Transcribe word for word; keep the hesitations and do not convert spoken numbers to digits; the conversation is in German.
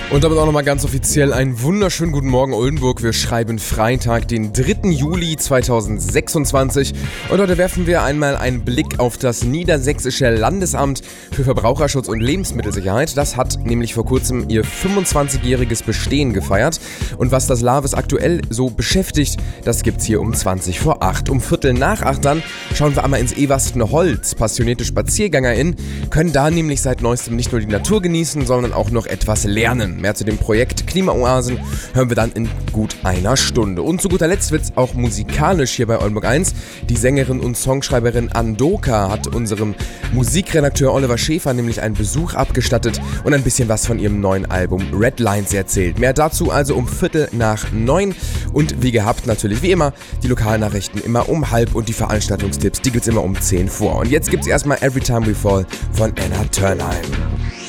Und damit auch nochmal ganz offiziell einen wunderschönen guten Morgen Oldenburg. Wir schreiben Freitag, den dritten Juli zweitausendsechsundzwanzig. Und heute werfen wir einmal einen Blick auf das Niedersächsische Landesamt für Verbraucherschutz und Lebensmittelsicherheit. Das hat nämlich vor kurzem ihr fünfundzwanzigjähriges Bestehen gefeiert. Und was das LAVES aktuell so beschäftigt, das gibt's hier um zwanzig vor acht. Um Viertel nach acht dann schauen wir einmal ins Everstenholz. Passionierte SpaziergängerInnen können da nämlich seit neuestem nicht nur die Natur genießen, sondern auch noch etwas lernen. Mehr zu dem Projekt Klimaoasen hören wir dann in gut einer Stunde. Und zu guter Letzt wird's auch musikalisch hier bei Oldenburg eins. Die Sängerin und Songschreiberin Andoka hat unserem Musikredakteur Oliver Schäfer nämlich einen Besuch abgestattet und ein bisschen was von ihrem neuen Album Red Lines erzählt. Mehr dazu also um Viertel nach neun. Und wie gehabt natürlich wie immer die Lokalnachrichten immer um halb und die Veranstaltungstipps, die gibt's immer um zehn vor. Und jetzt gibt's erstmal Every Time We Fall von Anna Turnheim.